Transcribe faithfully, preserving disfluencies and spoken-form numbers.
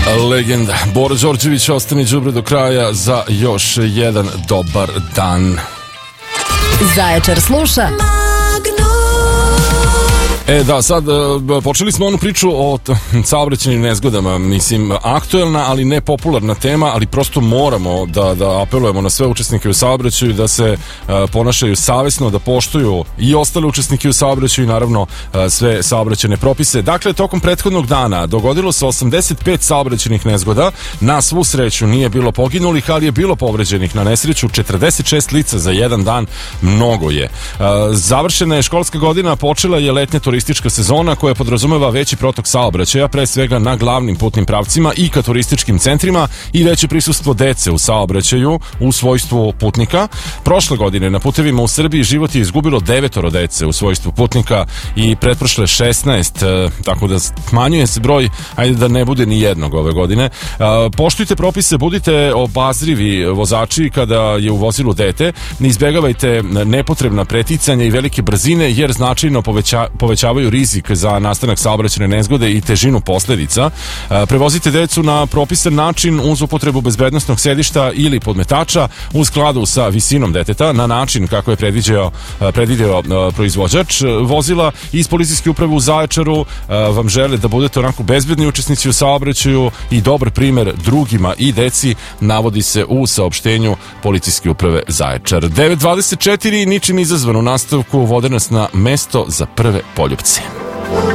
Legenda Bora Đorđević, ostani đubre do kraja za još jedan dobar dan. Zaječar sluša E da, sad počeli smo onu priču o saobraćajnim nezgodama, mislim aktuelna, ali ne popularna tema, ali prosto moramo da, da apelujemo na sve učesnike u saobraćaju da se uh, ponašaju savesno, da poštuju i ostale učesnike u saobraćaju i naravno uh, sve saobraćajne propise. Dakle, tokom prethodnog dana dogodilo se osamdeset pet saobraćajnih nezgoda, na svu sreću nije bilo poginulih, ali je bilo povređenih, na nesreću četrdeset šest lica za jedan dan, mnogo je. Uh, završena je školska godina, počela je letnja turistička sezona koja podrazumeva veći protok saobraćaja, pre svega na glavnim putnim pravcima i ka turističkim centrima i veće prisustvo dece u saobraćaju u svojstvu putnika. Prošle godine na putevima u Srbiji život je izgubilo devetoro dece u svojstvu putnika i pretprošle šesnaest, tako da smanjuje se broj, ajde da ne bude ni jednog ove godine. Poštujte propise, budite obazrivi vozači kada je u vozilu dete, ne izbegavajte nepotrebna preticanja i velike brzine jer značajno poveća, povećavaju rizik za nastanak saobraćajne nezgode i težinu posledica. Prevozite decu na propisan način uz upotrebu bezbednosnog sedišta ili podmetača u skladu sa visinom deteta na način kako je predviđao, predvideo proizvođač vozila. Iz policijske uprave u Zaječaru vam žele da budete onako bezbedni učesnici u saobraćaju i dobar primer drugima i deci, navodi se u saopštenju policijske uprave Zaječar. devet dvadeset četiri, ničim izazvan u nastavku vode nas na mesto za prve poljupce.